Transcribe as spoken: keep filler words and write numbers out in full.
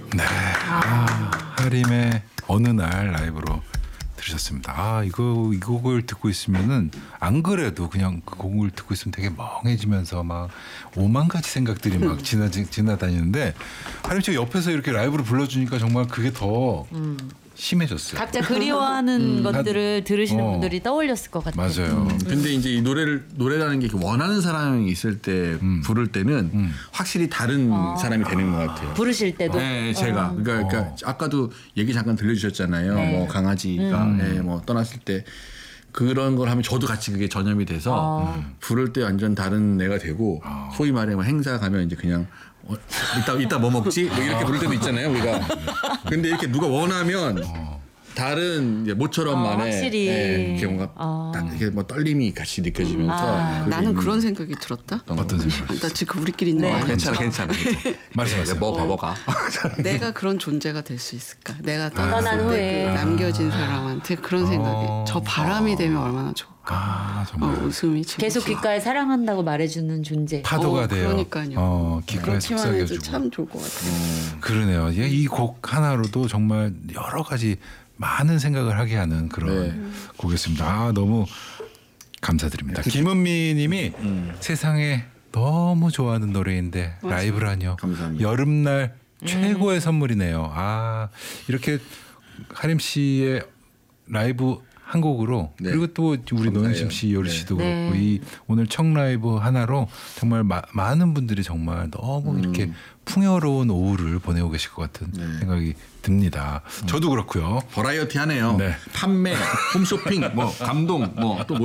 네. 아, 하림의 어느 날 라이브로 들으셨습니다. 아 이거 이 곡을 듣고 있으면은 안 그래도 그냥 그 곡을 듣고 있으면 되게 멍해지면서 막 오만 가지 생각들이 막 지나 지나다니는데 하림 씨가 옆에서 이렇게 라이브로 불러주니까 정말 그게 더 음. 심해졌어요. 각자 그리워하는 음. 것들을 들으시는 어. 분들이 떠올렸을 것 같아요. 맞아요. 음. 근데 이제 이 노래를 노래라는 게 원하는 사람이 있을 때 음. 부를 때는 음. 확실히 다른 아. 사람이 되는 것 같아요. 부르실 때도. 네, 제가 어. 그러니까, 그러니까 어. 아까도 얘기 잠깐 들려주셨잖아요. 네. 뭐 강아지가 음. 네, 뭐 떠났을 때. 그런 걸 하면 저도 같이 그게 전염이 돼서 아. 부를 때 완전 다른 애가 되고 아. 소위 말해 뭐 행사 가면 이제 그냥 어, 이따 이따 뭐 먹지? 뭐 이렇게 부를 때도 있잖아요, 우리가. 근데 이렇게 누가 원하면 어. 다른 이제 모처럼만의 아, 확실히 예, 이렇게 뭔가 아. 딱 이렇게 뭐 떨림이 같이 느껴지면서 아. 나는 그런 생각이 들었다. 어떤 생각? 나 지금 우리끼리 있는 네. 거 아니야? 괜찮아, 괜찮아. 말씀하세요. 뭐 바보가. 내가 그런 존재가 될 수 있을까? 내가 떠난 떠났을 후에 때 그 남겨진 사람한테 그런 생각이 어. 저 바람이 되면 얼마나 좋을까? 아, 정말. 어, 웃음이 지금 계속 귓가에 사랑한다고 말해주는 존재. 파도가 어, 돼요. 그러니까요. 어, 귓가에 그렇지만 해도 속삭여주고. 참 좋을 것 같아요. 음, 그러네요. 이 곡 하나로도 정말 여러 가지 많은 생각을 하게 하는 그런 네. 곡이었습니다. 아, 너무 감사드립니다. 김은미님이 음. 세상에 너무 좋아하는 노래인데 맞아. 라이브라뇨. 감사합니다. 여름날 음. 최고의 선물이네요. 아 이렇게 하림 씨의 라이브 한 곡으로 네. 그리고 또 우리 노현심 씨, 요리 씨도 네. 그렇고 이 오늘 청 라이브 하나로 정말 마, 많은 분들이 정말 너무 음. 이렇게 풍요로운 오후를 보내고 계실 것 같은 네. 생각이 듭니다. 저도 그렇고요. 버라이어티 하네요. 네. 판매, 홈쇼핑, 뭐 감동, 뭐 또